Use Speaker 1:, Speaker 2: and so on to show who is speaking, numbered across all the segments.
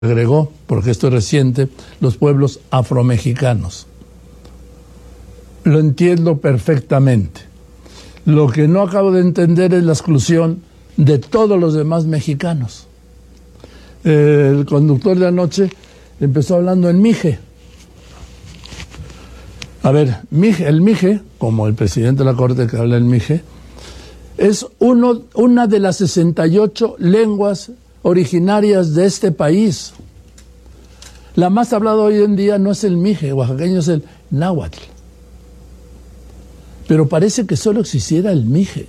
Speaker 1: Agregó, porque esto es reciente, los pueblos afromexicanos. Lo entiendo perfectamente. Lo que no acabo de entender es la exclusión de todos los demás mexicanos. El conductor de anoche empezó hablando en mije. A ver, el mije, como el presidente de la Corte que habla en mije, es una de las 68 lenguas originarias de este país. La más hablada hoy en día no es el mije oaxaqueño, es el náhuatl. Pero parece que solo existiera el mije.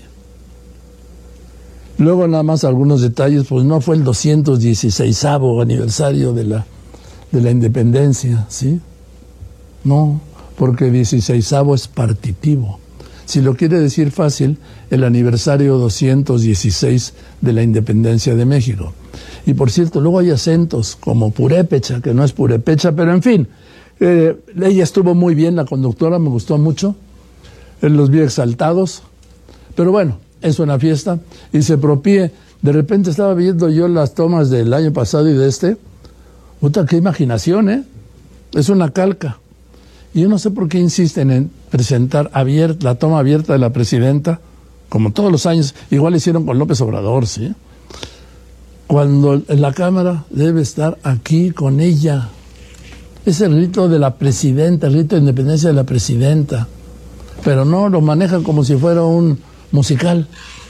Speaker 1: Luego nada más algunos detalles, pues no fue el 216º aniversario de la independencia, ¿sí? No, porque 16º es partitivo. Si lo quiere decir fácil, el aniversario 216 de la independencia de México. Y por cierto, luego hay acentos como purépecha, que no es purépecha, pero en fin, ella estuvo muy bien, la conductora, me gustó mucho, los vi exaltados, pero bueno, es una fiesta y se propie. De repente estaba viendo yo las tomas del año pasado y de este, puta, qué imaginación, ¿eh? Es una calca. Y yo no sé por qué insisten en presentar la toma abierta de la presidenta, como todos los años, igual hicieron con López Obrador, ¿sí? Cuando la cámara debe estar aquí con ella. Es el rito de la presidenta, el rito de independencia de la presidenta. Pero no, lo manejan como si fuera un musical.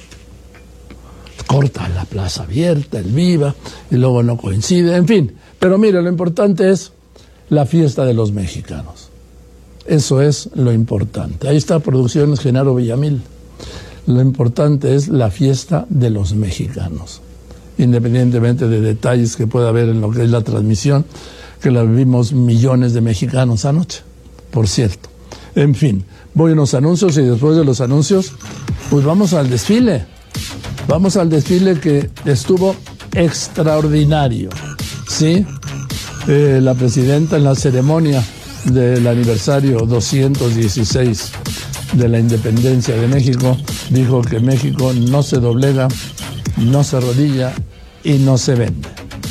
Speaker 1: Corta la plaza abierta, el viva, y luego no coincide, en fin. Pero mire, lo importante es la fiesta de los mexicanos. Eso es lo importante. Ahí está Producciones Genaro Villamil. Lo importante es la fiesta de los mexicanos. Independientemente de detalles que pueda haber en lo que es la transmisión, que la vimos millones de mexicanos anoche, por cierto. En fin, voy a unos anuncios y después de los anuncios, pues vamos al desfile. Vamos al desfile que estuvo extraordinario, ¿sí? La presidenta en la ceremonia del aniversario 216 de la independencia de México dijo que México no se doblega, no se arrodilla y no se vende.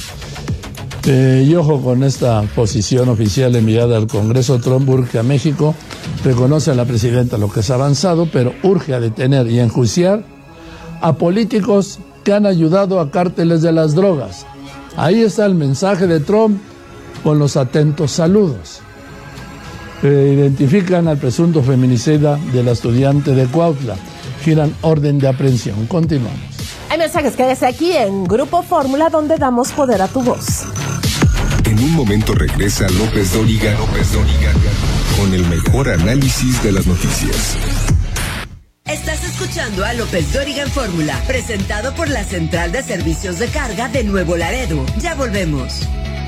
Speaker 1: Y ojo con esta posición oficial enviada al Congreso. Trump urge a México, reconoce a la presidenta lo que es avanzado, pero urge a detener y enjuiciar a políticos que han ayudado a cárteles de las drogas. Ahí está el mensaje de Trump con los atentos saludos. Identifican al presunto feminicida de la estudiante de Cuautla. Giran orden de aprehensión. Continuamos.
Speaker 2: Hay mensajes, quédese aquí en Grupo Fórmula, donde damos poder a tu voz.
Speaker 3: En un momento regresa López Dóriga con el mejor análisis de las noticias.
Speaker 4: Estás escuchando a López Dóriga en Fórmula, presentado por la Central de Servicios de Carga de Nuevo Laredo. Ya volvemos.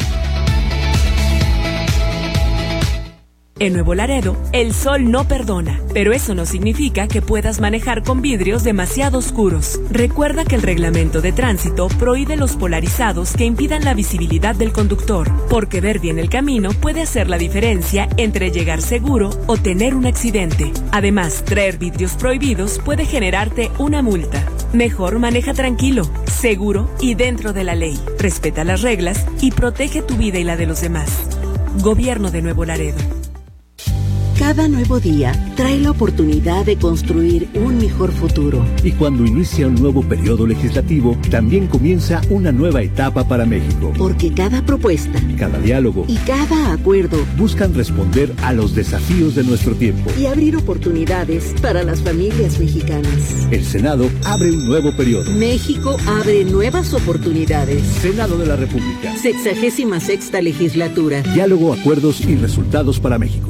Speaker 5: En Nuevo Laredo, el sol no perdona, pero eso no significa que puedas manejar con vidrios demasiado oscuros. Recuerda que el reglamento de tránsito prohíbe los polarizados que impidan la visibilidad del conductor, porque ver bien el camino puede hacer la diferencia entre llegar seguro o tener un accidente. Además, traer vidrios prohibidos puede generarte una multa. Mejor maneja tranquilo, seguro y dentro de la ley. Respeta las reglas y protege tu vida y la de los demás. Gobierno de Nuevo Laredo.
Speaker 6: Cada nuevo día trae la oportunidad de construir un mejor futuro.
Speaker 7: Y cuando inicia un nuevo periodo legislativo, también comienza una nueva etapa para México.
Speaker 6: Porque cada propuesta,
Speaker 7: cada diálogo
Speaker 6: y cada acuerdo
Speaker 7: buscan responder a los desafíos de nuestro tiempo
Speaker 6: y abrir oportunidades para las familias mexicanas.
Speaker 7: El Senado abre un nuevo periodo.
Speaker 6: México abre nuevas oportunidades.
Speaker 7: Senado de la República.
Speaker 6: 66ª legislatura.
Speaker 7: Diálogo, acuerdos y resultados para México.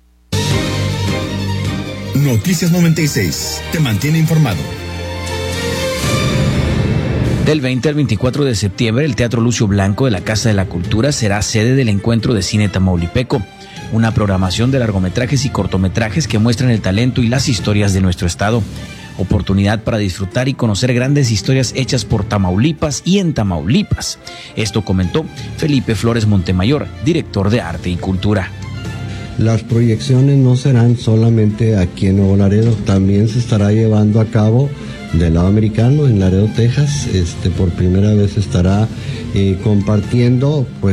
Speaker 8: Noticias 96 te mantiene informado.
Speaker 9: Del 20 al 24 de septiembre, el Teatro Lucio Blanco de la Casa de la Cultura será sede del Encuentro de Cine Tamaulipeco, una programación de largometrajes y cortometrajes que muestran el talento y las historias de nuestro estado. Oportunidad para disfrutar y conocer grandes historias hechas por Tamaulipas y en Tamaulipas. Esto comentó Felipe Flores Montemayor, director de Arte y Cultura.
Speaker 10: Las proyecciones no serán solamente aquí en Nuevo Laredo, también se estará llevando a cabo del lado americano, en Laredo, Texas. Por primera vez estará compartiendo pues